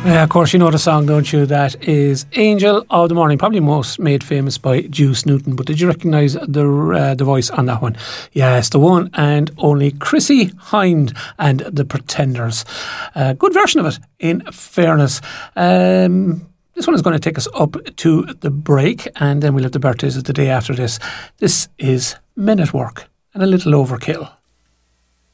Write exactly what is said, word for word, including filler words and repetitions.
Uh, of course, you know the song, don't you? That is Angel of the Morning, probably most made famous by Juice Newton. But did you recognise the uh, the voice on that one? Yes, the one and only Chrissie Hynde and the Pretenders. Uh, good version of it, in fairness. Um, this one is going to take us up to the break, and then we'll have the birthdays of the day after this. This is Men at Work and a Little Overkill.